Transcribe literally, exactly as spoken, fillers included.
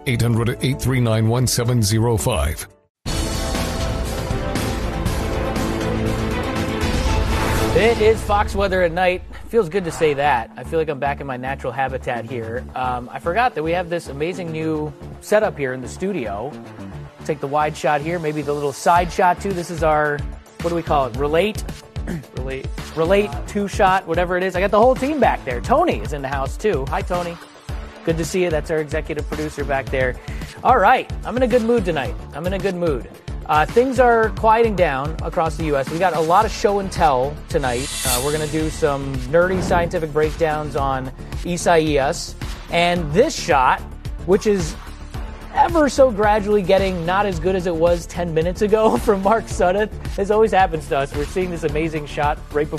eight hundred, eight three nine, one seven zero five. It is Fox weather at night. Feels good to say that. I feel like I'm back in my natural habitat here. Um, I forgot that we have this amazing new setup here in the studio. Take the wide shot here, maybe the little side shot too. This is our, what do we call it? Relate? Relate. Relate two shot, whatever it is. I got the whole team back there. Tony is in the house too. Hi, Tony. Good to see you. That's our executive producer back there. All right. I'm in a good mood tonight. I'm in a good mood. Uh, things are quieting down across the U S We got a lot of show and tell tonight. Uh, we're going to do some nerdy scientific breakdowns on Isaias. And this shot, which is ever so gradually getting not as good as it was ten minutes ago from Mark Sudduth, this always happens to us. We're seeing this amazing shot right before